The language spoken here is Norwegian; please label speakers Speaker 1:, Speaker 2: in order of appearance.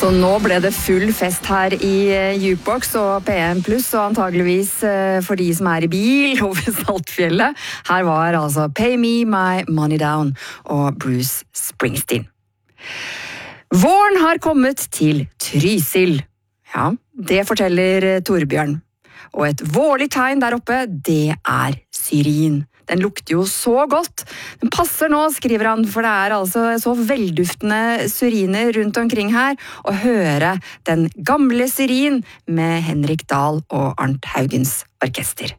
Speaker 1: Så nå ble det full fest her i Jukebox og P1+, og antageligvis for de som i bil over Saltfjellet. Her var altså Pay Me My Money Down og Bruce Springsteen. Våren har kommet til Trysil. Ja, det forteller Torbjørn. Og et vårlig tegn der oppe, det syrin. Den lukter jo så godt. Den passer nå, skriver han, for det altså så velduftende syriner rundt omkring her, å høre den gamle syrin med Henrik Dahl og Arnt Haugens orkester.